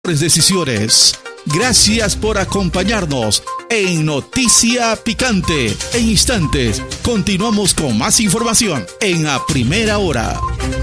Decisiones. Gracias por acompañarnos en Noticia Picante. En instantes, continuamos con más información en A Primera Hora.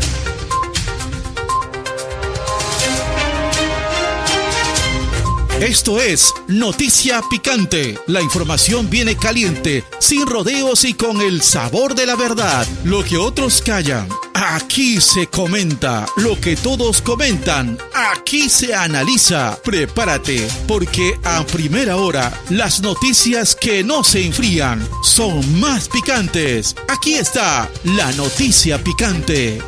Esto es Noticia Picante. La información viene caliente, sin rodeos y con el sabor de la verdad. Lo que otros callan, aquí se comenta. Lo que todos comentan, aquí se analiza. Prepárate, porque a primera hora, las noticias que no se enfrían son más picantes. Aquí está la Noticia Picante.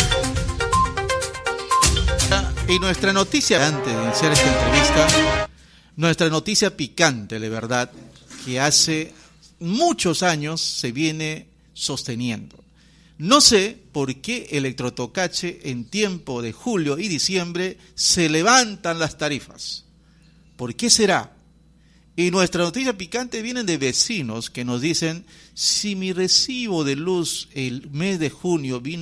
Y nuestra noticia, antes de iniciar esta entrevista, nuestra noticia picante, de verdad, que hace muchos años se viene sosteniendo. No sé por qué Electrotocache en tiempo de julio y diciembre se levantan las tarifas. ¿Por qué será? Y nuestra noticia picante viene de vecinos que nos dicen, si mi recibo de luz el mes de junio vino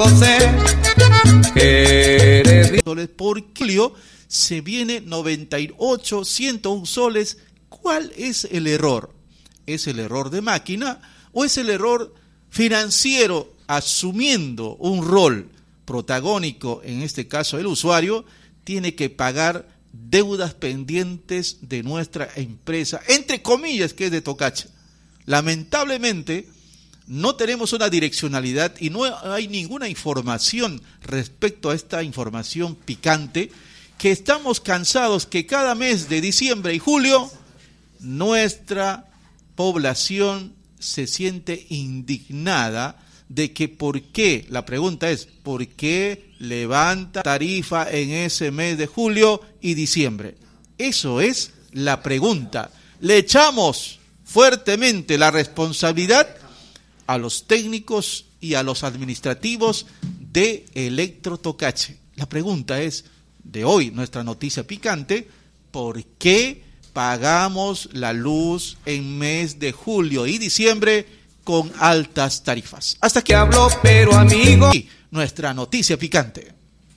por julio se viene 98, 101 soles, ¿cuál es el error? ¿Es el error de máquina o es el error financiero asumiendo un rol protagónico, en este caso el usuario, tiene que pagar deudas pendientes de nuestra empresa, entre comillas, que es de Tocache? Lamentablemente, no tenemos una direccionalidad y no hay ninguna información respecto a esta información picante, que estamos cansados que cada mes de diciembre y julio nuestra población se siente indignada de que por qué, la pregunta es, ¿por qué levanta tarifa en ese mes de julio y diciembre? Eso es la pregunta. Le echamos fuertemente la responsabilidad a los técnicos y a los administrativos de Electrotocache. La pregunta es, de hoy, nuestra noticia picante, ¿por qué pagamos la luz en mes de julio y diciembre con altas tarifas? Hasta aquí hablo, pero amigo. Y nuestra noticia picante.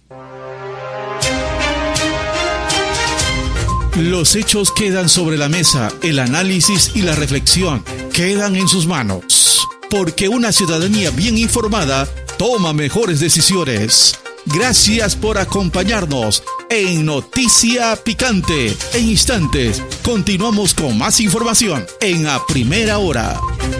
Los hechos quedan sobre la mesa, el análisis y la reflexión quedan en sus manos, porque una ciudadanía bien informada toma mejores decisiones. Gracias por acompañarnos en Noticia Picante. En instantes, continuamos con más información en A Primera Hora.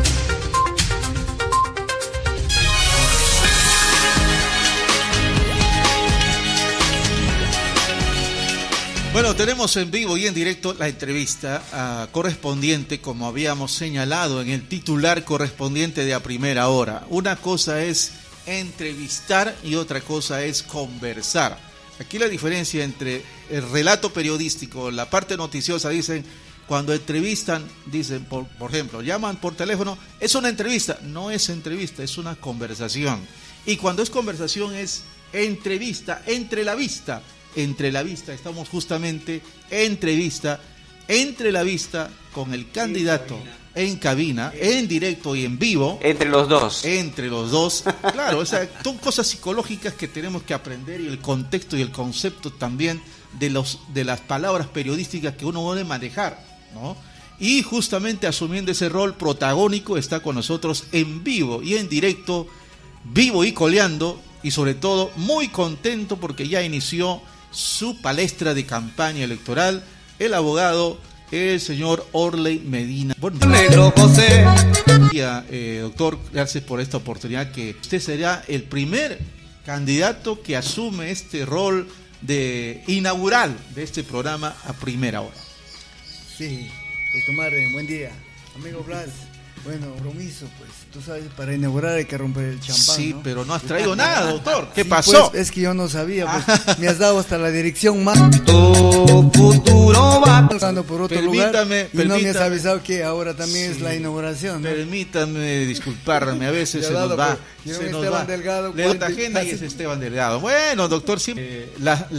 Bueno, tenemos en vivo y en directo la entrevista correspondiente, como habíamos señalado en el titular correspondiente de A Primera Hora. Una cosa es entrevistar y otra cosa es conversar. Aquí la diferencia entre el relato periodístico, la parte noticiosa, dicen, cuando entrevistan, dicen, por ejemplo, llaman por teléfono, es una entrevista. No es entrevista, es una conversación. Y cuando es conversación es entrevista, entre la vista, estamos justamente entre la vista con el candidato en cabina, en directo y en vivo. Entre los dos. Claro, o sea, son cosas psicológicas que tenemos que aprender, y el contexto y el concepto también de las palabras periodísticas que uno debe manejar, ¿no? Y justamente asumiendo ese rol protagónico está con nosotros en vivo y en directo, vivo y coleando, y sobre todo muy contento porque ya inició su palestra de campaña electoral, el abogado, el señor Orley Medina. Bueno, Negro José. Doctor, gracias por esta oportunidad, que usted será el primer candidato que asume este rol de inaugural de este programa A Primera Hora. Sí, Tomar, buen día. Amigo Blas, bueno, compromiso, pues, tú sabes, para inaugurar hay que romper el champán, Sí, ¿no? pero no has traído nada, doctor. ¿Qué Sí, pasó? Pues, es que yo no sabía, pues, me has dado hasta la dirección más. Tu futuro va Pasando por otro lugar y no me has permítame. avisado que ahora también Sí. es la inauguración, ¿no? Permítame disculparme, a veces Ya se dado, nos va. pues, Se nos Esteban va. Delgado, Le doy ajena y es Esteban Delgado. Bueno, doctor, siempre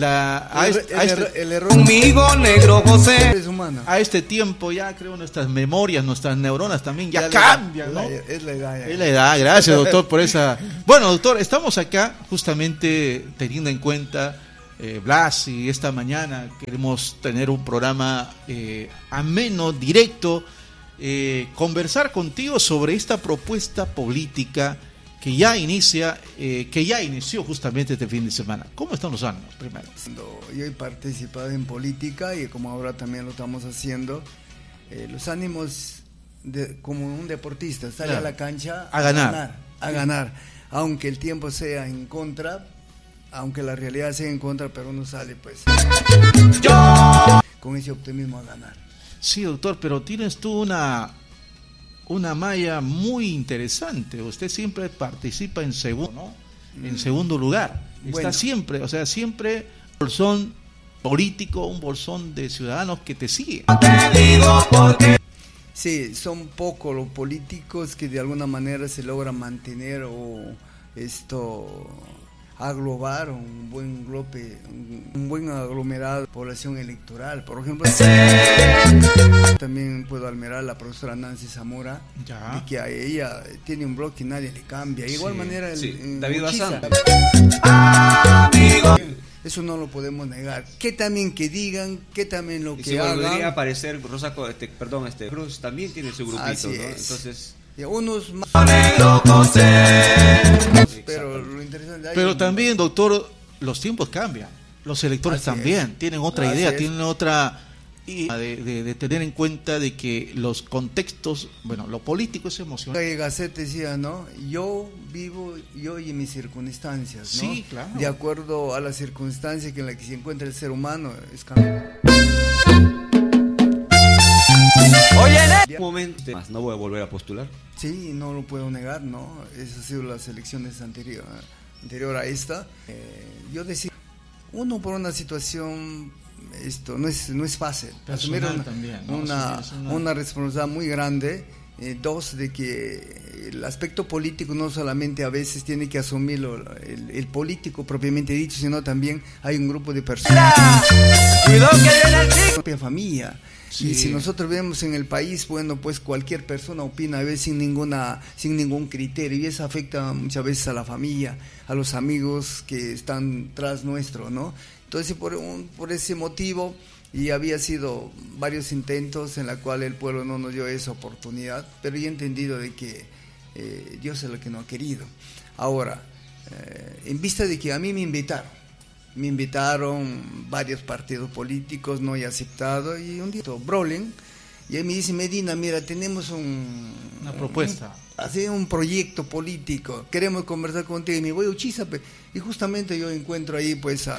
El error conmigo, Negro José. es humano. a este tiempo ya creo nuestras memorias, nuestras neuronas también ya la cambian, ¿no? Es la edad. ya. Es la edad, gracias doctor por esa. Bueno, doctor, estamos acá justamente teniendo en cuenta Blas, y esta mañana queremos tener un programa ameno, directo, conversar contigo sobre esta propuesta política que ya inició justamente este fin de semana. ¿Cómo están los ánimos primero? Yo he participado en política y como ahora también lo estamos haciendo, los ánimos como un deportista, sale a la cancha a ganar, aunque el tiempo sea en contra, aunque la realidad sea en contra, pero uno sale pues con ese optimismo a ganar. Sí, doctor, pero tienes tú una malla muy interesante. Usted siempre participa en segundo, ¿no? En segundo lugar. Está siempre, siempre un bolsón político, un bolsón de ciudadanos que te siguen. Sí, son pocos los políticos que de alguna manera se logran mantener o aglobar un buen aglomerado de población electoral. Por ejemplo, también puedo almerar a la profesora Nancy Zamora, de que a ella tiene un bloque y nadie le cambia. De igual manera, David Bazán. Eso no lo podemos negar. Que también que digan, que también lo y que si hagan. volvería a aparecer Cruz también tiene su grupito, Así ¿no? es. Entonces, unos más. Pero lo interesante. Pero también, doctor, los tiempos cambian. Los electores también tienen otra idea, tienen otra de tener en cuenta de que los contextos, lo político es emocional. Gacete decía, ¿no? Yo vivo y mis circunstancias, ¿no? Sí, claro. De acuerdo a las circunstancias en las que se encuentra el ser humano. Oye, en un momento más, no voy a volver a postular. Sí, no lo puedo negar, ¿no? Esas han sido las elecciones anterior a esta. Yo decía, uno por una situación, no es fácil. Asumir una responsabilidad muy grande. Dos, de que el aspecto político no solamente a veces tiene que asumirlo el político propiamente dicho, sino también hay un grupo de personas. Cuidado que viene el chico. Propia familia. Sí. Y si nosotros vemos en el país, pues cualquier persona opina a veces sin ningún criterio, y eso afecta muchas veces a la familia, a los amigos que están tras nuestro, ¿no? Entonces por ese motivo, y había sido varios intentos en la cual el pueblo no nos dio esa oportunidad, pero yo he entendido de que Dios es lo que no ha querido. Ahora, en vista de que a mí me invitaron varios partidos políticos, no he aceptado, y un día Brolen, y ahí me dice: Medina, mira, tenemos una propuesta, un proyecto político, queremos conversar contigo. Y me voy a Uchizape, y justamente yo encuentro ahí pues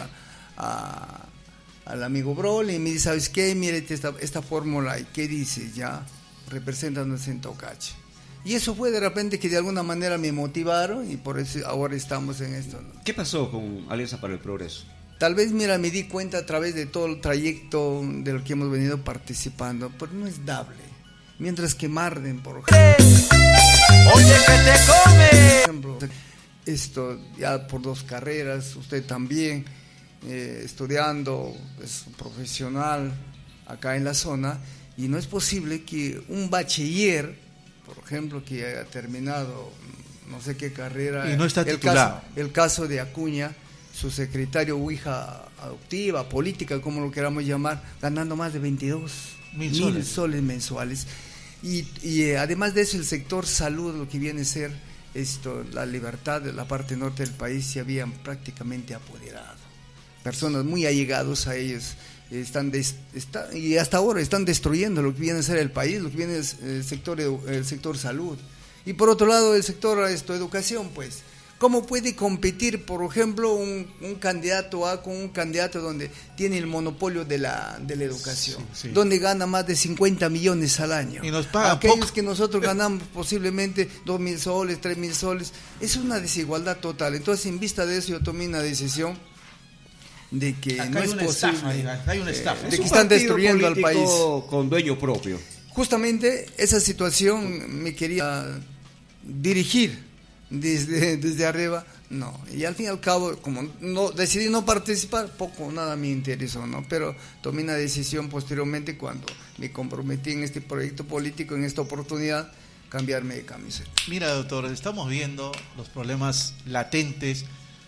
al amigo Brolen, y me dice: ¿sabes qué? Mira esta fórmula, ¿y qué dices? Ya, representándonos en Tocache. Y eso fue de repente que de alguna manera me motivaron, y por eso ahora estamos en esto, ¿no? ¿Qué pasó con Alianza para el Progreso? Tal vez, me di cuenta a través de todo el trayecto de lo que hemos venido participando, pero no es dable. Mientras que Marden, por ejemplo. ¡Oye, que te come! Esto ya por 2 carreras, usted también, estudiando, es un profesional acá en la zona, y no es posible que un bachiller, por ejemplo, que haya terminado no sé qué carrera, y no está titulado. El caso de Acuña, su secretario o hija adoptiva, política, como lo queramos llamar, ganando más de 22.000 soles mensuales. Y además de eso, el sector salud, lo que viene a ser la libertad de la parte norte del país, se habían prácticamente apoderado. Personas muy allegados a ellos y hasta ahora están destruyendo lo que viene a ser el país, lo que viene es el sector salud. Y por otro lado, el sector educación, pues, ¿cómo puede competir, por ejemplo, un candidato A con un candidato donde tiene el monopolio de la educación, donde gana más de 50 millones al año? Y nos pagan aquellos poco. Que nosotros ganamos posiblemente 2.000 soles, 3.000 soles, es una desigualdad total. Entonces, en vista de eso, yo tomé una decisión de que acá no es posible, hay una estafa. de que están destruyendo al país. Con dueño propio. Justamente esa situación me quería dirigir desde arriba, no, y al fin y al cabo, como decidí no participar, poco o nada me interesó, ¿no? Pero tomé una decisión posteriormente, cuando me comprometí en este proyecto político, en esta oportunidad, cambiarme de camiseta. Mira, doctor, estamos viendo los problemas latentes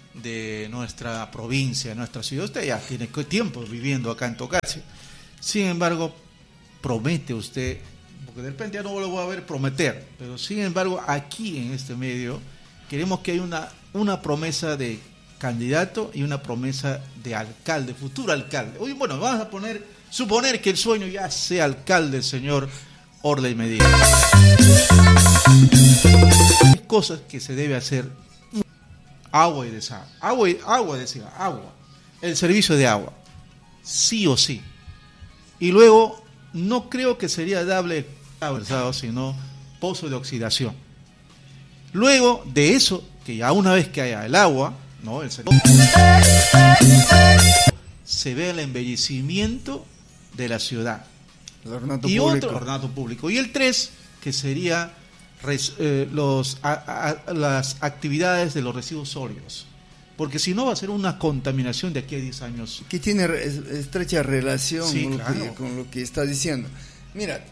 de nuestra provincia, de nuestra ciudad. Usted ya tiene tiempo viviendo acá en Tocache. Sin embargo, promete usted, porque de repente ya no lo voy a ver prometer, pero sin embargo aquí en este medio queremos que haya una promesa de candidato y una promesa de alcalde, futuro alcalde. Hoy, bueno, vamos a suponer que el sueño ya sea alcalde el señor Orley Medina. Hay cosas que se debe hacer: agua y desagüe, agua, el servicio de agua, sí o sí. Y luego, no creo que sería dable agua, sino pozo de oxidación. Luego de eso, que ya una vez que haya el agua, ¿no?, se ve el embellecimiento de la ciudad. El ornato y público. Otro ornato público. Y el 3, que sería las actividades de los residuos sólidos. Porque si no va a ser una contaminación de aquí a 10 años. Que tiene estrecha relación, sí, con, claro, con lo que está diciendo. Mira,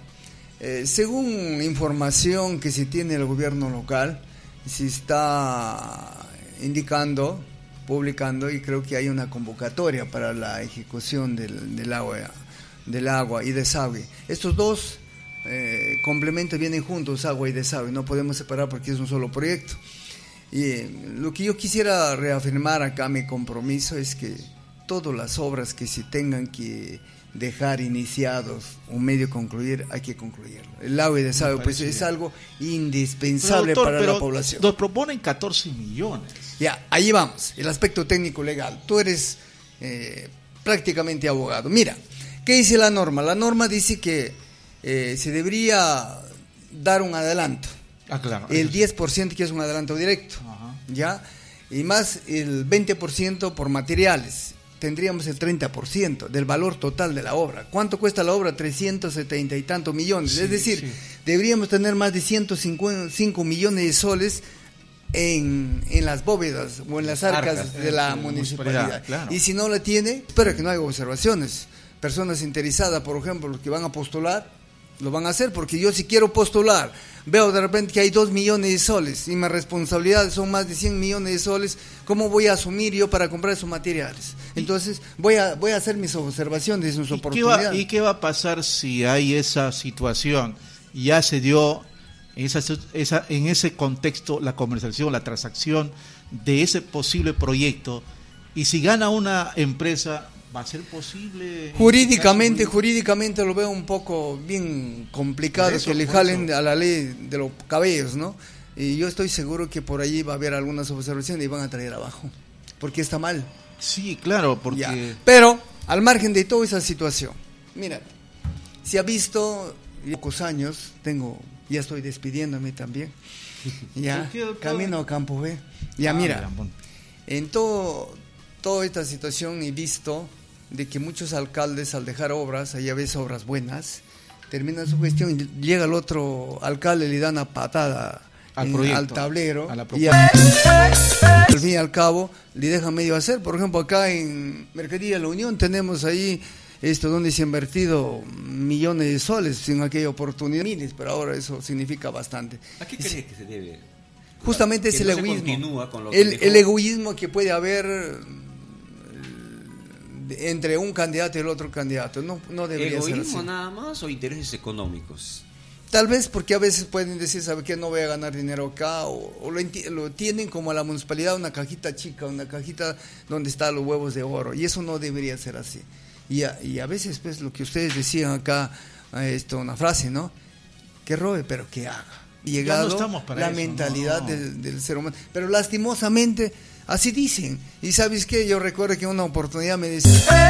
según información que se tiene del gobierno local, se está indicando, publicando, y creo que hay una convocatoria para la ejecución del agua y desagüe. Estos dos complementos vienen juntos, agua y desagüe, no podemos separar porque es un solo proyecto. Y lo que yo quisiera reafirmar acá, mi compromiso, es que todas las obras que se tengan que dejar iniciados o medio concluir, hay que concluirlo. El agua y desagüe pues es algo indispensable, doctor, para la población. Nos proponen 14 millones. Ya, ahí vamos, el aspecto técnico legal. Tú eres prácticamente abogado. Mira, ¿qué dice la norma? La norma dice que se debería dar un adelanto. Claro, el 10% que es un adelanto directo. Ajá. ¿Ya? Y más el 20% por materiales. Tendríamos el 30% del valor total de la obra. ¿Cuánto cuesta la obra? 370 y tantos millones. Sí, es decir, deberíamos tener más de 105 millones de soles en las bóvedas o en las arcas de la municipalidad. Claro. Y si no la tiene, espero que no haya observaciones. Personas interesadas, por ejemplo, los que van a postular, lo van a hacer, porque yo si quiero postular, veo de repente que hay 2 millones de soles y mi responsabilidad son más de 100 millones de soles, ¿cómo voy a asumir yo para comprar esos materiales? Entonces voy a hacer mis observaciones, mis oportunidades. ¿Y qué va a pasar si hay esa situación? Ya se dio en ese contexto la comercialización, la transacción de ese posible proyecto, y si gana una empresa, ¿va a ser posible? Jurídicamente lo veo un poco bien complicado, que le jalen a la ley de los cabellos, ¿no? Y yo estoy seguro que por allí va a haber algunas observaciones y van a traer abajo, porque está mal. Sí, claro, porque... Ya. Pero, al margen de toda esa situación, mira, se ha visto, pocos años, ya estoy despidiéndome también, ya, camino a Campo B. Ya, mira, en toda esta situación he visto de que muchos alcaldes, al dejar obras, allá ves obras buenas, terminan su gestión y llega el otro alcalde y le dan una patada al tablero, y al fin y al cabo le dejan medio hacer. Por ejemplo, acá en Mercadería La Unión tenemos ahí donde se ha invertido millones de soles en aquella oportunidad, pero ahora eso significa bastante. ¿A qué crees que se debe? Justamente es el egoísmo, el egoísmo que puede haber entre un candidato y el otro candidato. No debería ser así. ¿Egoísmo nada más o intereses económicos? Tal vez porque a veces pueden decir, ¿sabe qué? No voy a ganar dinero acá, o lo tienen como a la municipalidad, una cajita chica, una cajita donde están los huevos de oro, y eso no debería ser así. Y a veces, pues, lo que ustedes decían acá, una frase, ¿no? Que robe, pero que haga. Y llegado la mentalidad del ser humano. Pero lastimosamente, así dicen. Y ¿sabes qué? Yo recuerdo que una oportunidad me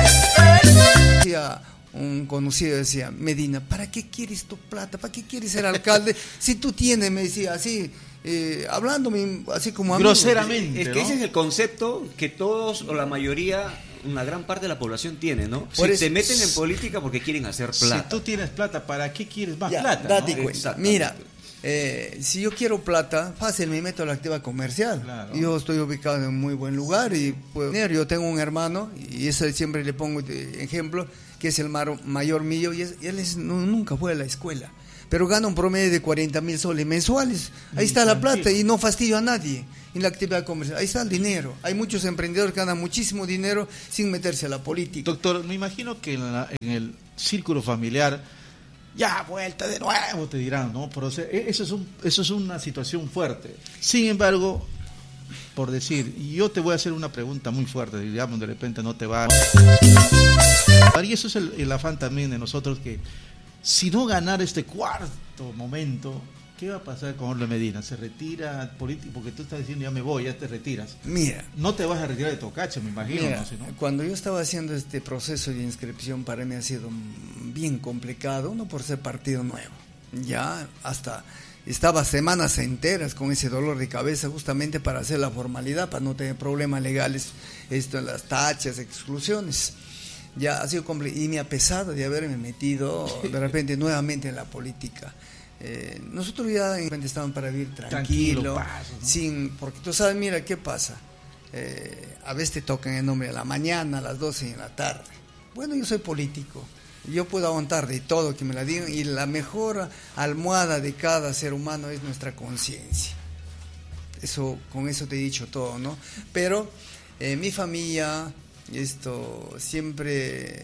decía un conocido, decía, Medina, ¿para qué quieres tu plata? ¿Para qué quieres ser alcalde? Si tú tienes, me decía, así, hablándome así como amigo. Groseramente, es que ese es el concepto que todos o la mayoría, una gran parte de la población tiene, ¿no? Se meten en política porque quieren hacer plata. Si tú tienes plata, ¿para qué quieres más plata? Date cuenta. Mira, si yo quiero plata, fácil, me meto a la actividad comercial. Claro. Yo estoy ubicado en un muy buen lugar y yo tengo un hermano, y ese siempre le pongo de ejemplo, que es el mayor mío, y él nunca fue a la escuela, pero gana un promedio de 40.000 soles mensuales. Ahí está la plata y no fastidio a nadie en la actividad comercial. Ahí está el dinero. Hay muchos emprendedores que ganan muchísimo dinero sin meterse a la política. Doctor, me imagino que en el círculo familiar, ya vuelta de nuevo, te dirán, ¿no? Pero eso es una situación fuerte. Sin embargo, por decir, yo te voy a hacer una pregunta muy fuerte, digamos, de repente no te va a... Y eso es el afán también de nosotros, que si no ganar este cuarto momento, ¿qué va a pasar con Orle Medina? ¿Se retira político? Porque tú estás diciendo, ya me voy, ya te retiras. Mira. No te vas a retirar de Tocache, me imagino. Mira, ¿no? Si no... Cuando yo estaba haciendo este proceso de inscripción, para mí ha sido bien complicado, no por ser partido nuevo. Ya hasta estaba semanas enteras con ese dolor de cabeza justamente para hacer la formalidad, para no tener problemas legales, las tachas, exclusiones. Ya ha sido complicado y me ha pesado de haberme metido de repente nuevamente en la política. Nosotros ya de repente estábamos para vivir tranquilo, paso, ¿no? Porque tú sabes, mira, ¿qué pasa? A veces te tocan el nombre a la mañana, a las 12 de la tarde. Bueno, yo soy político, yo puedo aguantar de todo que me la digan, y la mejor almohada de cada ser humano es nuestra conciencia. Con eso te he dicho todo, ¿no? Pero mi familia, siempre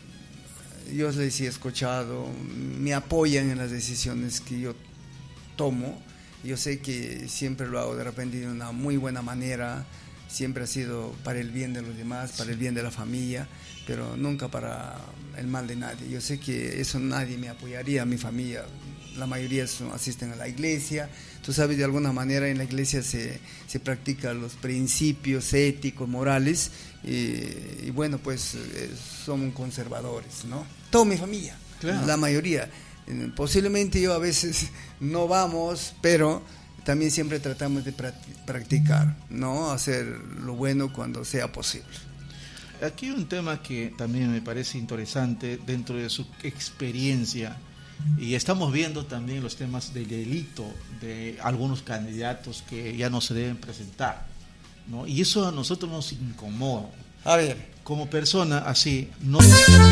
yo les he escuchado, me apoyan en las decisiones que yo tomo. Yo sé que siempre lo hago de repente de una muy buena manera, siempre ha sido para el bien de los demás, para el bien de la familia, pero nunca para el mal de nadie. Yo sé que eso nadie me apoyaría, mi familia, la mayoría asisten a la iglesia. Tú sabes, de alguna manera en la iglesia se practican los principios éticos, morales, y bueno, pues somos conservadores, ¿no? Toda mi familia, claro. La mayoría. Posiblemente yo a veces no vamos, pero también siempre tratamos de practicar, ¿no? Hacer lo bueno cuando sea posible. Aquí hay un tema que también me parece interesante dentro de su experiencia, y estamos viendo también los temas del delito de algunos candidatos que ya no se deben presentar, ¿no? Y eso a nosotros nos incomoda. A ver, como persona así, no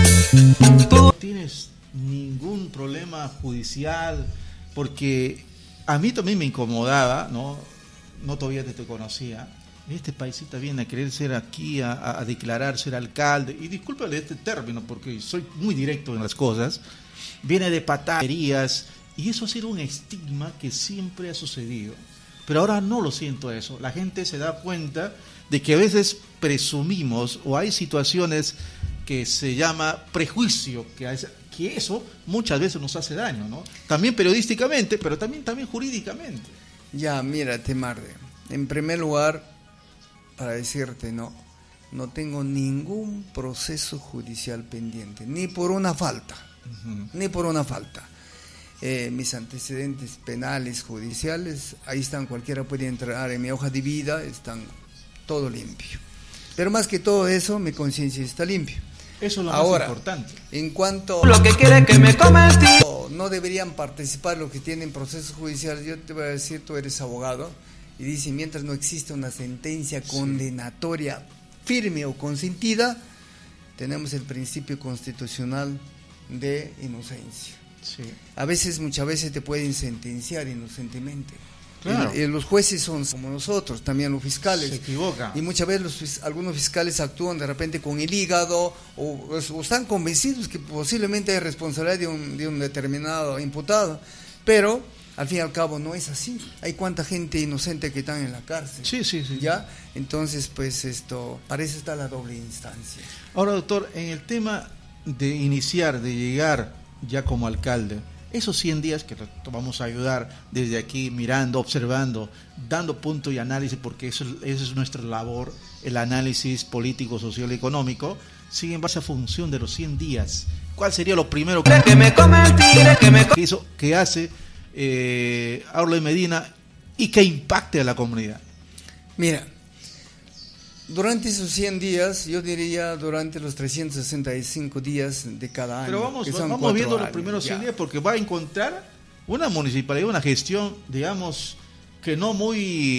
tienes ningún problema judicial, porque a mí también me incomodaba, no todavía te conocía. Este paisita viene a querer ser aquí, a declarar ser alcalde, y discúlpale este término porque soy muy directo en las cosas, viene de pataderías, y eso ha sido un estigma que siempre ha sucedido. Pero ahora no lo siento eso. La gente se da cuenta de que a veces presumimos, o hay situaciones que se llama prejuicio, que eso muchas veces nos hace daño, ¿no? También periodísticamente, pero también jurídicamente. Ya, mira, Temarde, en primer lugar, para decirte, no tengo ningún proceso judicial pendiente, ni por una falta, ni por una falta. Mis antecedentes penales, judiciales, ahí están, cualquiera puede entrar en mi hoja de vida, están todo limpio. Pero más que todo eso, mi conciencia está limpia. Eso es lo más importante. En cuanto lo que quiere que me comas, no deberían participar los que tienen procesos judiciales, yo te voy a decir, tú eres abogado, y dice, mientras no existe una sentencia condenatoria firme o consentida, tenemos el principio constitucional de inocencia. Sí. Muchas veces te pueden sentenciar inocentemente. Claro. Los jueces son como nosotros, también los fiscales. Se equivocan. Y muchas veces algunos fiscales actúan de repente con el hígado, o están convencidos que posiblemente hay responsabilidad de un determinado imputado, pero al fin y al cabo no es así. Hay cuánta gente inocente que están en la cárcel. Sí. ¿Ya? Entonces, pues para eso está la doble instancia. Ahora, doctor, en el tema de llegar ya como alcalde, esos 100 días que vamos a ayudar desde aquí, mirando, observando, dando punto y análisis, porque eso es nuestra labor, el análisis político, social y económico, sigue en base a función de los 100 días. ¿Cuál sería lo primero que hace Orle Medina y que impacte a la comunidad? Mira, durante esos 100 días, yo diría durante los 365 días de cada año. Pero vamos viendo los primeros 100 días, porque va a encontrar una municipalidad, una gestión, digamos, que no muy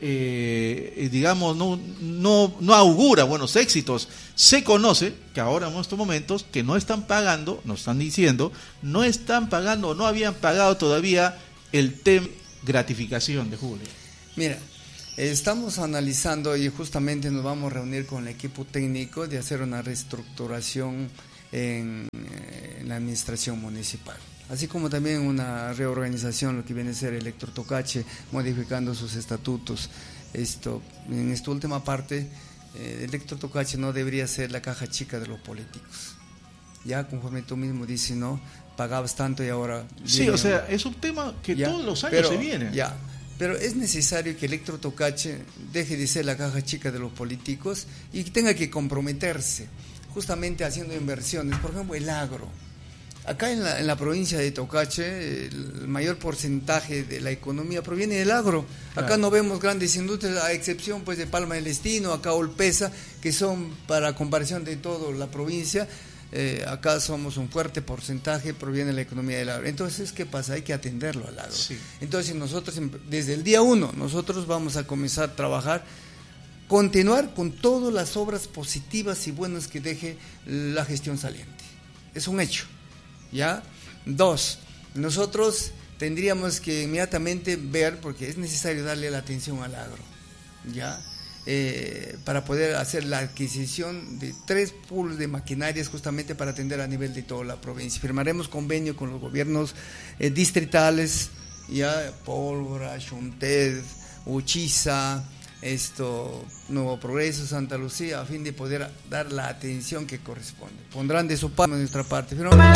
digamos, no augura buenos éxitos. Se conoce que ahora en estos momentos que no están pagando, nos están diciendo, no están pagando, no habían pagado todavía el tema gratificación de julio. Mira, estamos analizando y justamente nos vamos a reunir con el equipo técnico de hacer una reestructuración en la administración municipal, así como también una reorganización, lo que viene a ser Electrotocache, modificando sus estatutos. En esta última parte, Electrotocache no debería ser la caja chica de los políticos. Ya conforme tú mismo dices, ¿no? Pagabas tanto y ahora... Sí, o sea, es un tema que ya, todos los años se viene. Ya, pero es necesario que Electrotocache deje de ser la caja chica de los políticos y tenga que comprometerse, justamente haciendo inversiones. Por ejemplo, el agro. Acá en la provincia de Tocache, el mayor porcentaje de la economía proviene del agro. Acá claro, no vemos grandes industrias, a excepción pues de Palma del Destino, acá Olpesa, que son, para comparación de toda la provincia, acá somos un fuerte porcentaje, proviene de la economía del agro. Entonces, ¿qué pasa? Hay que atenderlo al agro. Sí. Entonces, nosotros, desde el día 1, nosotros vamos a comenzar a trabajar, continuar con todas las obras positivas y buenas que deje la gestión saliente. Es un hecho. ¿Ya? 2, nosotros tendríamos que inmediatamente ver, porque es necesario darle la atención al agro, ¿ya? Para poder hacer la adquisición de 3 pools de maquinarias justamente para atender a nivel de toda la provincia. Firmaremos convenio con los gobiernos distritales, ya, Pólvora, Chunted, Uchiza, Nuevo Progreso, Santa Lucía, a fin de poder dar la atención que corresponde. Pondrán de su parte, de nuestra parte.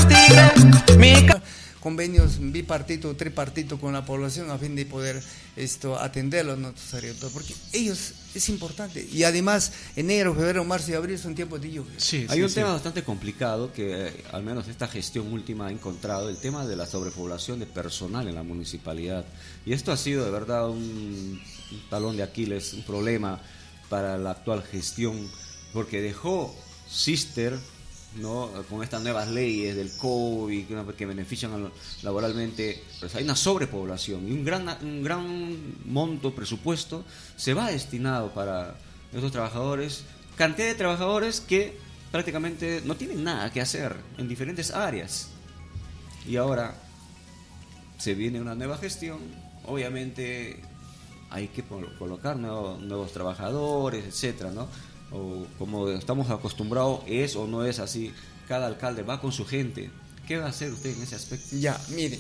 Convenios bipartito, tripartito con la población a fin de poder atender los notarios, porque ellos es importante. Y además, enero, febrero, marzo y abril son tiempos de lluvia. Sí, hay un tema bastante complicado que al menos esta gestión última ha encontrado, el tema de la sobrepoblación de personal en la municipalidad. Y esto ha sido de verdad un talón de Aquiles, un problema para la actual gestión, porque dejó Sister, ¿no?, con estas nuevas leyes del COVID que benefician laboralmente, pues hay una sobrepoblación y un gran monto presupuesto se va destinado para estos trabajadores, cantidad de trabajadores que prácticamente no tienen nada que hacer en diferentes áreas. Y ahora se viene una nueva gestión, obviamente hay que colocar nuevos trabajadores, etcétera, ¿no? O como estamos acostumbrados, es o no es así, cada alcalde va con su gente. ¿Qué va a hacer usted en ese aspecto? Ya, mire,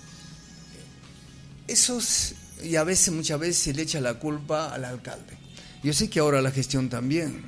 y muchas veces se le echa la culpa al alcalde. Yo sé que ahora la gestión también,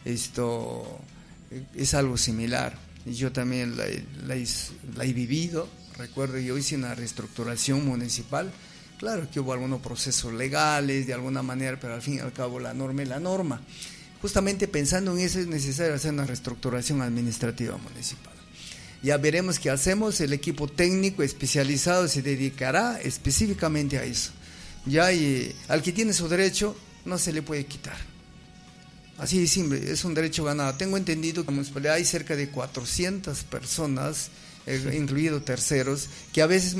es algo similar. Yo también la he vivido. Recuerdo, yo hice una reestructuración municipal. Claro que hubo algunos procesos legales, de alguna manera, pero al fin y al cabo la norma es la norma. Justamente pensando en eso es necesario hacer una reestructuración administrativa municipal. Ya veremos qué hacemos, el equipo técnico especializado se dedicará específicamente a eso. Ya, y al que tiene su derecho no se le puede quitar. Así de simple, es un derecho ganado. Tengo entendido que en la municipalidad hay cerca de 400 personas, incluidos terceros, que a veces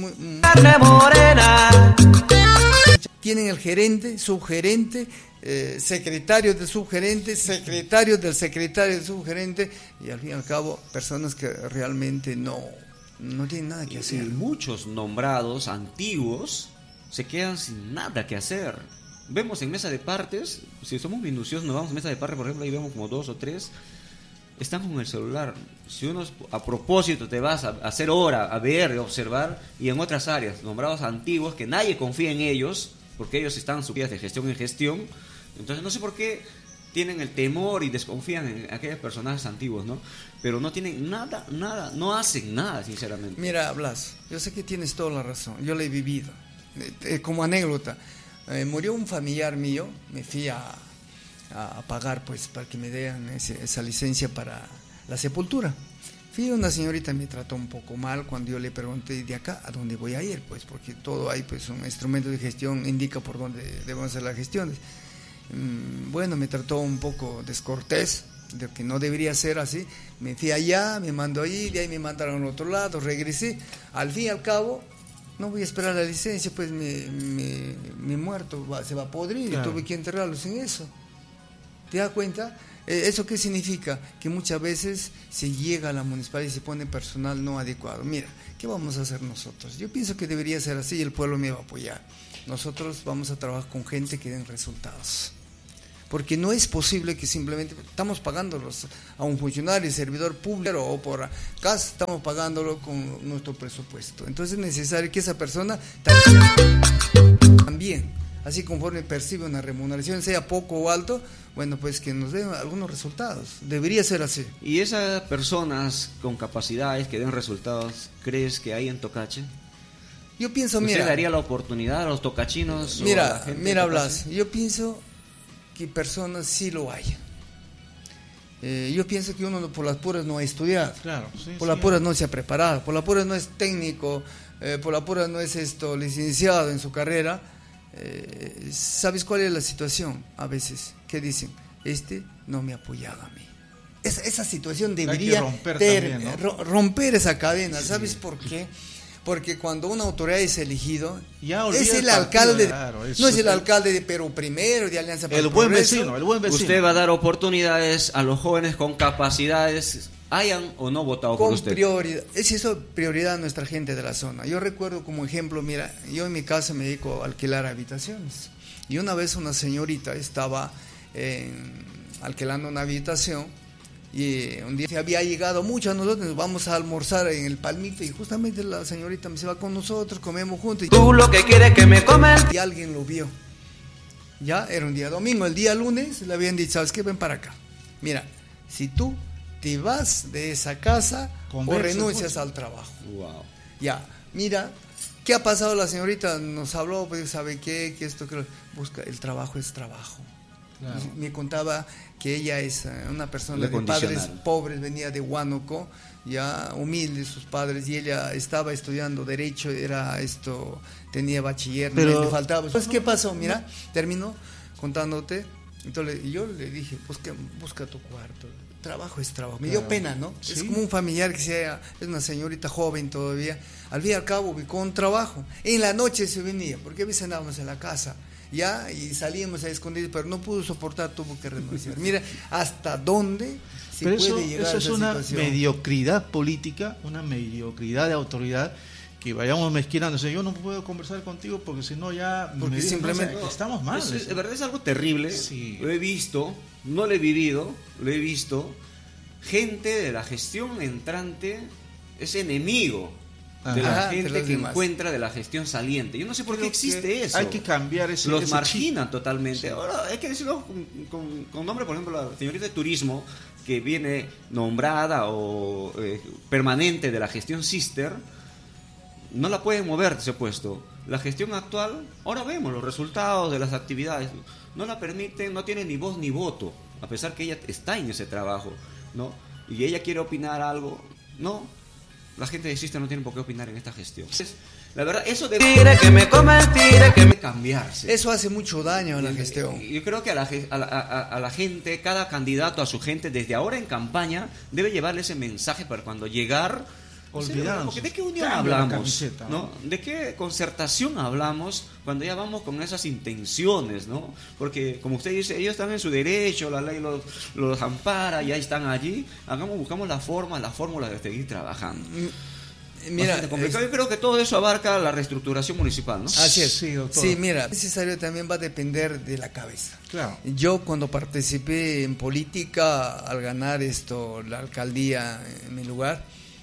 tienen el gerente, subgerente, secretario del subgerente, secretario del secretario del subgerente, y al fin y al cabo personas que realmente no tienen nada que hacer. Y muchos nombrados antiguos se quedan sin nada que hacer. Vemos en mesa de partes, si somos minuciosos, nos vamos a mesa de partes, por ejemplo, ahí vemos como 2 o 3 están con el celular. Si uno a propósito te vas a hacer hora, a ver, a observar, y en otras áreas, nombrados antiguos, que nadie confía en ellos, porque ellos están subidas de gestión en gestión, entonces no sé por qué tienen el temor y desconfían en aquellos personajes antiguos, ¿no? Pero no tienen nada, no hacen nada, sinceramente. Mira, Blas, yo sé que tienes toda la razón, yo lo he vivido. Como anécdota, murió un familiar mío, me fui a pagar pues para que me den esa licencia para la sepultura. Fui, una señorita me trató un poco mal cuando yo le pregunté de acá a dónde voy a ir, pues porque todo hay pues un instrumento de gestión indica por dónde debemos hacer las gestiones. Bueno, me trató un poco descortés, de que no debería ser así. Me fui allá, me mandó ahí, de ahí me mandaron al otro lado, regresé. Al fin y al cabo no voy a esperar la licencia, pues mi muerto se va a podrir, claro. Y tuve que enterrarlo sin eso. ¿Te das cuenta? ¿Eso qué significa? Que muchas veces se llega a la municipalidad y se pone personal no adecuado. Mira, ¿qué vamos a hacer nosotros? Yo pienso que debería ser así y el pueblo me va a apoyar. Nosotros vamos a trabajar con gente que den resultados. Porque no es posible que simplemente estamos pagándolos a un funcionario, servidor público o por acá estamos pagándolo con nuestro presupuesto. Entonces es necesario que esa persona también, así conforme percibe una remuneración, sea poco o alto, bueno, pues que nos den algunos resultados. Debería ser así. ¿Y esas personas con capacidades que den resultados, crees que hay en Tocache? Yo pienso, ¿Usted mira, daría la oportunidad a los tocachinos? O a la gente de Tocache? Blas, yo pienso que personas sí lo hay. Yo pienso que uno por las puras no ha estudiado, Claro, sí, por las sí. puras no se ha preparado, por las puras no es técnico, por las puras no es licenciado en su carrera. ¿Sabes cuál es la situación? A veces, ¿qué dicen? No me ha apoyado a mí. Esa situación debería romper también, ¿no? romper esa cadena. Sí. ¿Sabes por qué? Porque cuando una autoridad es elegido, Ya olvida es el partido, alcalde, claro, no es el alcalde de Perú Primero, de Alianza para El buen Progreso. vecino, el buen vecino. Usted va a dar oportunidades a los jóvenes con capacidades, hayan o no votado por Con usted. prioridad, es eso prioridad a nuestra gente de la zona. Yo recuerdo como ejemplo, mira, yo en mi casa me dedico a alquilar habitaciones. Y una vez una señorita estaba alquilando una habitación y un día había llegado mucho a nosotros, nos vamos a almorzar en el Palmito y justamente la señorita se va con nosotros, comemos juntos. Tú lo que quieres que me comen. Y alguien lo vio. Ya era un día domingo, el día lunes le habían dicho, ¿sabes qué? Ven para acá. Mira, si tú te vas de esa casa Conversa, o renuncias pues. al trabajo. Wow. Ya, mira, ¿qué ha pasado? La señorita nos habló, pues sabe qué, que esto, que busca, el trabajo es trabajo. Claro. Me contaba que ella es una persona Le de padres condicionaron. pobres, venía de Huánuco, ya humildes sus padres, y ella estaba estudiando derecho, tenía bachiller, Pero- le faltaba. Pues, ¿qué pasó? Mira, terminó contándote. Entonces yo le dije, busca tu cuarto. Trabajo es trabajo. Me dio Claro. pena, ¿no? Sí. Es como un familiar que sea, es una señorita joven todavía. Al fin y al cabo ubicó un trabajo. En la noche se venía, porque a veces andábamos en la casa, ya, y salíamos a escondidas, pero no pudo soportar, tuvo que renunciar. Mira, hasta dónde se Pero puede llegar eso a es esa una situación. mediocridad política, una mediocridad de autoridad, que vayamos mezquinándose. Yo no puedo conversar contigo porque si no ya Porque simplemente- no, o sea, estamos mal. De verdad es algo terrible. Sí. Lo he visto, no lo he vivido, lo he visto. Gente de la gestión entrante es enemigo de Ajá, la de gente los que demás. encuentra de la gestión saliente. Yo no sé por qué Creo existe que eso. Hay que cambiar ese Los ese marginan totalmente. Sí. Ahora hay que decirlo con nombre, por ejemplo, la señorita de turismo que viene nombrada o permanente de la gestión Sister, no la pueden mover de ese puesto. La gestión actual, ahora vemos los resultados de las actividades, no la permiten, no tiene ni voz ni voto, a pesar que ella está en ese trabajo, ¿no? Y ella quiere opinar algo, no, la gente de Sister no tiene por qué opinar en esta gestión. Entonces, la verdad, eso debe Tire que me comen, tire que me... cambiarse. Eso hace mucho daño a la gestión. Yo creo que a la gente, cada candidato a su gente, desde ahora en campaña, debe llevarle ese mensaje para cuando llegar. Olvidarnos. Porque ¿de qué unión Cambia la hablamos? camiseta, ¿no? ¿De qué concertación hablamos cuando ya vamos con esas intenciones? ¿No? Porque, como usted dice, ellos están en su derecho, la ley los ampara, ya están allí. Buscamos la fórmula de seguir trabajando. Mira, Bastante complicado. Yo creo que todo eso abarca la reestructuración municipal, ¿no? así es. Sí, doctor. Sí, mira, es necesario también va a depender de la cabeza. Claro. Yo cuando participé en política, al ganar la alcaldía en mi lugar,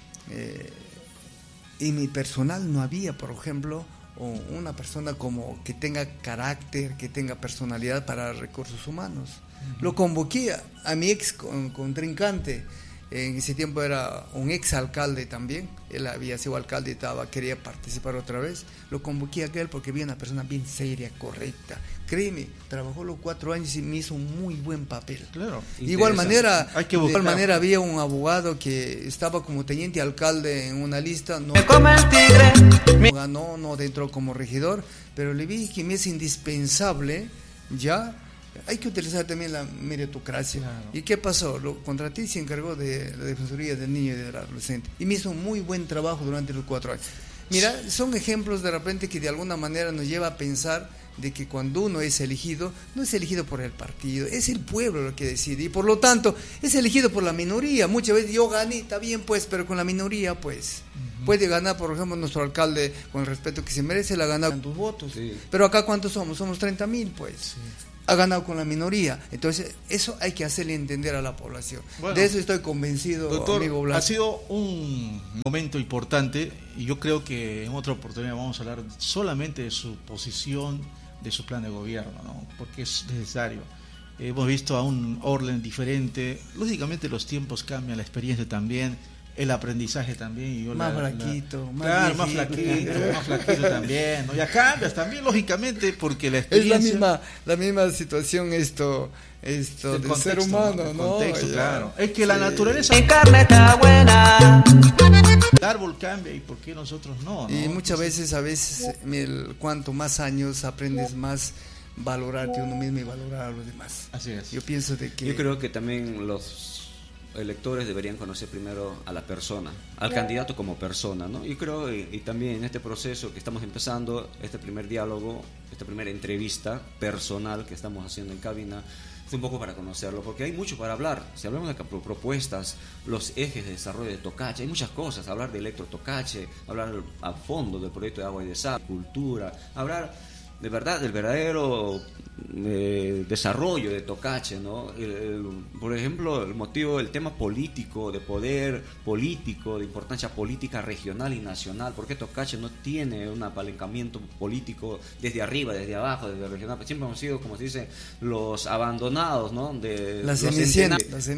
en mi personal no había, por ejemplo, una persona como que tenga carácter, que tenga personalidad para recursos humanos. Lo convoqué a mi ex contrincante. En ese tiempo era un ex alcalde también, él había sido alcalde y quería participar otra vez. Lo convoqué a aquel porque había una persona bien seria, correcta. Créeme, trabajó los 4 años y me hizo un muy buen papel. Claro. De igual manera, Hay que de igual buscar. manera había un abogado que estaba como teniente alcalde en una lista, no Me come el tigre. Me... ganó, no entró como regidor, pero le vi que me es indispensable, ya. Hay que utilizar también la meritocracia. Claro. ¿Y qué pasó? Lo contraté y se encargó de la Defensoría del Niño y del Adolescente. Y me hizo un muy buen trabajo durante los 4 años. Mira, son ejemplos de repente que de alguna manera nos lleva a pensar de que cuando uno es elegido, no es elegido por el partido, es el pueblo lo que decide, y por lo tanto es elegido por la minoría. Muchas veces yo gané, está bien pues, pero con la minoría pues puede ganar, por ejemplo, nuestro alcalde, con el respeto que se merece, le ha ganado tus votos, pero acá ¿cuántos somos? Somos 30,000 pues, ha ganado con la minoría. Entonces eso hay que hacerle entender a la población. Bueno, de eso estoy convencido, doctor, amigo Blas. ha sido un momento importante y yo creo que en otra oportunidad vamos a hablar solamente de su posición, de su plan de gobierno, ¿no? Porque es necesario. Hemos visto a un Orlen diferente, lógicamente los tiempos cambian, la experiencia también, el aprendizaje también. Y yo más flaquito, claro, más flaquito también, ¿no? Ya cambias también, lógicamente, porque la experiencia... Es la misma situación esto del contexto, ser humano, el ¿no? contexto, claro. Es que la naturaleza... Mi carne está buena. El árbol cambia y ¿por qué nosotros no? Y muchas veces, cuanto más años aprendes más valorarte uno mismo y valorar a los demás. Así es. Yo pienso de que... Yo creo que también los electores deberían conocer primero a la persona, al candidato como persona, ¿no? Yo creo, y también en este proceso que estamos empezando, este primer diálogo, esta primera entrevista personal que estamos haciendo en cabina, es un poco para conocerlo, porque hay mucho para hablar. Si hablamos de propuestas, los ejes de desarrollo de Tocache, hay muchas cosas, hablar de Electro Tocache, hablar a fondo del proyecto de agua y de sal, cultura, hablar de verdad del verdadero desarrollo de Tocache, ¿no? Por ejemplo, el tema político, de poder político, de importancia política regional y nacional. ¿Por qué Tocache no tiene un apalancamiento político desde arriba, desde abajo, desde regional? Siempre hemos sido, como se dice, los abandonados, ¿no? La Cenicienta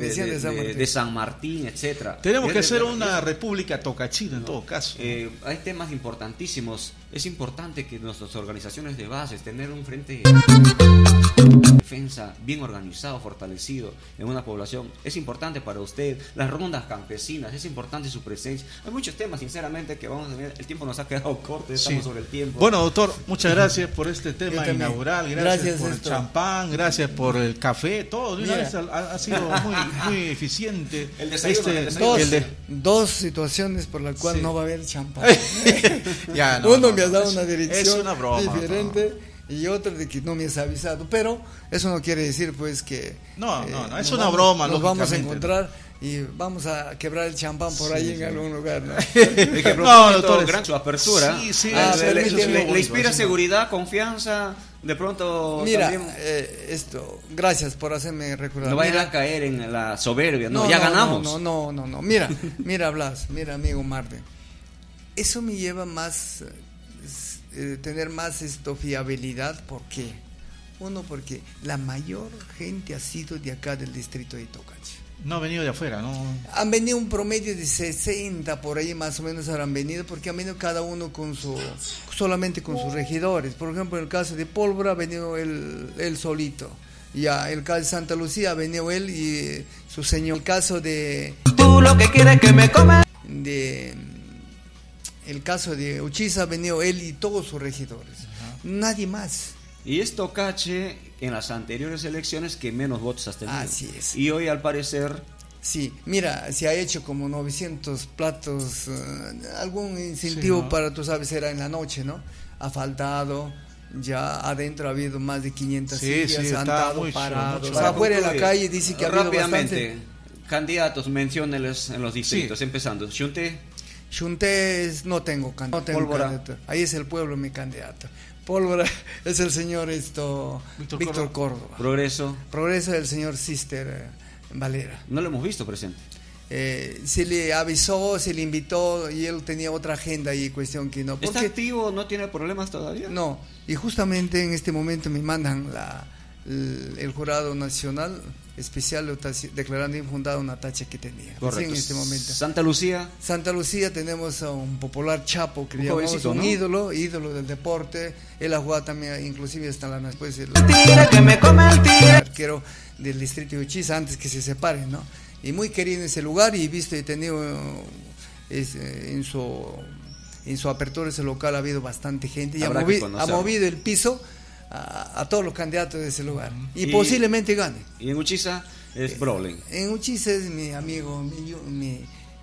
de San Martín, etcétera. Tenemos que hacer una república tocachina en todo caso, ¿no? Hay temas importantísimos. Es importante que nuestras organizaciones de bases, tener un frente defensa bien organizado, fortalecido en una población, es importante para usted. Las rondas campesinas, es importante su presencia. Hay muchos temas, sinceramente, que vamos a ver. El tiempo nos ha quedado corto, estamos sobre el tiempo. Bueno, doctor, muchas gracias por este tema inaugural, gracias por el champán, gracias por el café, todo. Ha sido muy eficiente. El desayuno, dos situaciones por las cuales no va a haber champán. Ya, Uno me ha dado una dirección es una broma, diferente. Y otra de que no me has avisado, pero eso no quiere decir pues que no, es una broma. Nos vamos a encontrar y vamos a quebrar el champán por ahí en algún lugar, ¿no? No, doctor, gran su apertura. Le inspira seguridad, confianza. De pronto, mira, también, gracias por hacerme recordar. No vayan a caer en la soberbia, ya ganamos. No. Mira, Blas, mira, amigo Marde. Eso me lleva más tener más fiabilidad. ¿Por qué? Uno, porque la mayor gente ha sido de acá del distrito de Tocache. No ha venido de afuera, ¿no? Han venido un promedio de 60 por ahí más o menos habrán venido, porque han venido cada uno solamente con sus regidores. Por ejemplo, en el caso de Pólvora ha venido él solito. Ya, el caso de Santa Lucía ha venido él y su señor. El caso de... Tú lo que quieres que me comas. El caso de Uchiza ha venido él y todos sus regidores. Nadie más. Y es Tocache en las anteriores elecciones que menos votos has tenido. Así es. Y hoy al parecer... Sí, mira, se ha hecho como 900 platos, algún incentivo para, tú sabes, era en la noche, ¿no? Ha faltado, ya adentro ha habido más de 500 sillas, han estado parados. Afuera de la calle dice que ha habido bastante. Candidatos, mencióneles en los distritos, empezando. Xunté no tengo candidato. Ahí es el pueblo mi candidato. Pólvora es el señor Víctor Córdoba. Progreso es el señor Sister Valera. No lo hemos visto presente. Se le avisó, se le invitó y él tenía otra agenda y cuestión que no. ¿Está activo? ¿No tiene problemas todavía? No, y justamente en este momento me mandan el jurado nacional especial declarando infundada una tacha que tenía. Correcto. En este momento. Santa Lucía tenemos a un popular Chapo que llamamos un ídolo del deporte. Él ha jugado también, inclusive hasta la después el que me come el tigre. Arquero del distrito de Uchiza antes que se separen, ¿no? Y muy querido en ese lugar y visto y tenido en su apertura ese local ha habido bastante gente y ha movido el piso a todos los candidatos de ese lugar y posiblemente gane. ¿Y en Uchiza es Brolin? En Uchiza es mi amigo,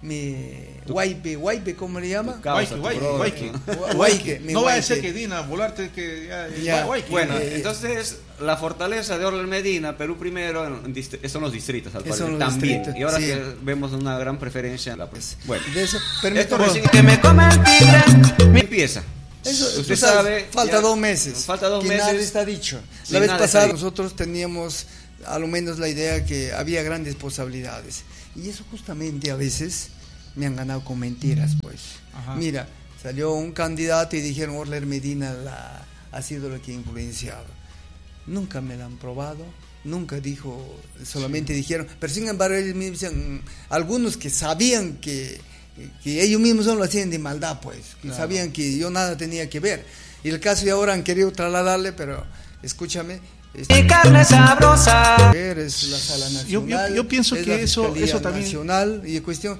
Guaype, ¿cómo le llama? Guayque. No va a ser que Dina, volarte que ya. Guayque. Bueno, entonces la fortaleza de Orler Medina, Perú primero, son los distritos al parecer también. Distritos, y ahora sí. que vemos una gran preferencia en la bueno, De eso, esto permítame. recién Que me come el tigre. empieza. Eso, Usted tú sabes, sabe, falta ya, 2 meses. Falta 2 que meses. nada está dicho. Sí, La vez nada pasada está dicho. nosotros teníamos a lo menos la idea que había grandes posibilidades. Y eso justamente a veces me han ganado con mentiras, pues. Ajá. Mira, salió un candidato y dijeron Orler Medina ha sido lo que ha influenciado. Nunca me la han probado, nunca dijo, solamente dijeron, pero sin embargo ellos mismos decían, algunos que sabían que ellos mismos no lo hacían de maldad, pues, que sabían que yo nada tenía que ver. Y el caso de ahora han querido trasladarle, pero escúchame. Mi carne sabrosa. Es la sala nacional. Yo pienso es que la eso Fiscalía también nacional y cuestión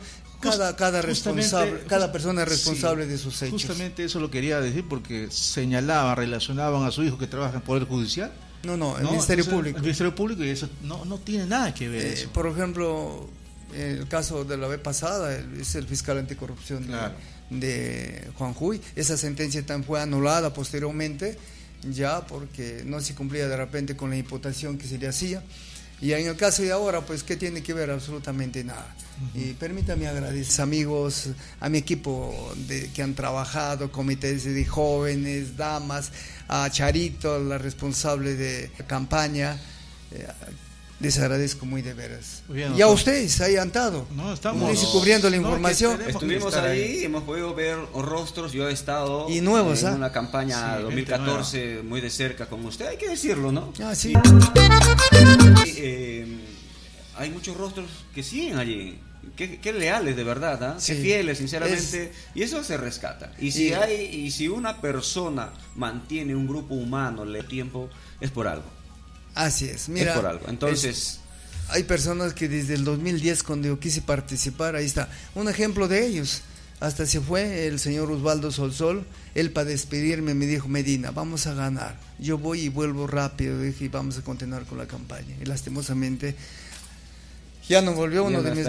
cada persona es responsable de sus hechos. Justamente eso lo quería decir porque relacionaban a su hijo que trabaja en el Poder Judicial. No, el Ministerio Público. El Ministerio Público, y eso no tiene nada que ver eso. Por ejemplo, el caso de la vez pasada, es el fiscal anticorrupción de Juan Huy. Esa sentencia también fue anulada posteriormente, ya porque no se cumplía de repente con la imputación que se le hacía. Y en el caso de ahora, pues, ¿qué tiene que ver? Absolutamente nada. Y permítame agradecer a amigos, a mi equipo que han trabajado, comités de jóvenes, damas, a Charito, la responsable de campaña. Les agradezco muy de veras. Bien, y a ustedes, ahí han estado. Estamos cubriendo la información. Estuvimos ahí, hemos podido ver rostros, yo he estado y nuevos, en una campaña 2014 nueva. muy de cerca con usted, hay que decirlo, ¿no? Sí. Hay muchos rostros que siguen allí, qué leales de verdad, sí. qué fieles, sinceramente, y eso se rescata. Y si una persona mantiene un grupo humano le tiempo, es por algo. Así es, mira. Es por algo. Entonces, hay personas que desde el 2010, cuando yo quise participar, ahí está, un ejemplo de ellos. Hasta se fue el señor Osvaldo Solsol, él para despedirme me dijo, Medina, vamos a ganar. Yo voy y vuelvo rápido, dije, y vamos a continuar con la campaña. Y lastimosamente ya no volvió uno de mis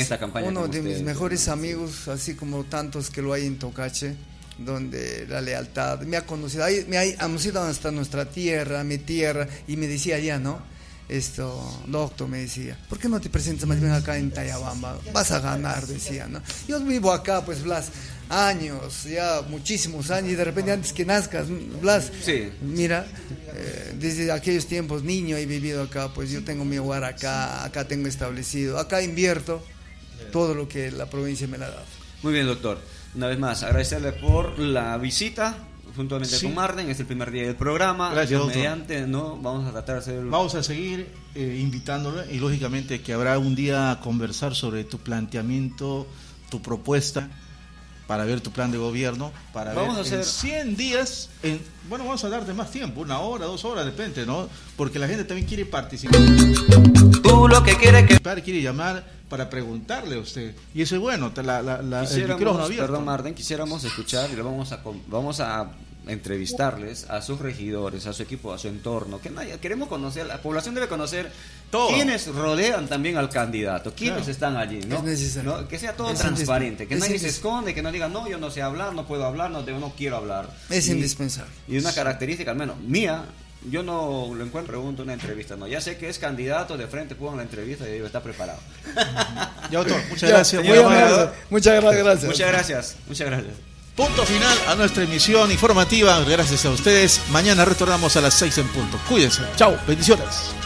mejores amigos, así como tantos que lo hay en Tocache, donde la lealtad me ha conocido, hemos ido hasta nuestra tierra, mi tierra, y me decía ya, ¿no? Doctor, me decía, ¿por qué no te presentas más bien acá en Tayabamba? Vas a ganar, decía, ¿no? Yo vivo acá, pues, Blas, años, ya muchísimos años, y de repente antes que nazcas, Blas, sí. Mira, desde aquellos tiempos, niño, he vivido acá, pues yo tengo mi hogar acá tengo establecido, acá invierto todo lo que la provincia me la ha dado. Muy bien, doctor. Una vez más, agradecerle por la visita juntamente con Marden. Es el primer día del programa. Gracias, doctor. Mediante, ¿no? Vamos a tratar de hacer... Vamos a seguir invitándole y lógicamente que habrá un día a conversar sobre tu planteamiento, tu propuesta, para ver tu plan de gobierno, para vamos ver a hacer... en 100 días, vamos a darte más tiempo, 1 hora, 2 horas, depende, ¿no? Porque la gente también quiere participar. Tú lo que quieres que... Quiere llamar para preguntarle a usted. Y eso es bueno, el micrófono abierto. Perdón, Marden, quisiéramos escuchar y vamos a entrevistarles a sus regidores, a su equipo, a su entorno. Queremos conocer, la población debe conocer todo. Quiénes rodean también al candidato, quiénes están allí, ¿no? Es necesario. ¿No? Que sea todo transparente, que nadie se esconde, que no diga, no, yo no sé hablar, no puedo hablar, no quiero hablar. Es indispensable. Y una característica, al menos mía, yo no lo encuentro, pregunto una entrevista, no, ya sé que es candidato, de frente pongo la entrevista y digo, está preparado. Ya, doctor, muchas gracias. Muchas gracias. Muchas gracias. Punto final a nuestra emisión informativa. Gracias a ustedes. Mañana retornamos a las 6 en punto. Cuídense. Chao. Bendiciones.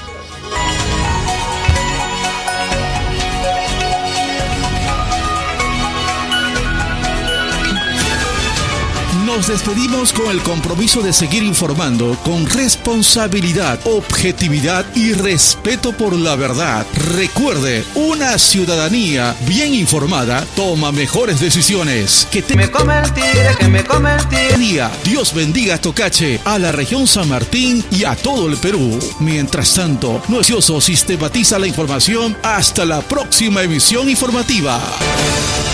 Nos despedimos con el compromiso de seguir informando con responsabilidad, objetividad y respeto por la verdad. Recuerde, una ciudadanía bien informada toma mejores decisiones. Me come el tigre, que me come el tigre. Dios bendiga a Tocache, a la región San Martín y a todo el Perú. Mientras tanto, Notioso sistematiza la información. Hasta la próxima emisión informativa.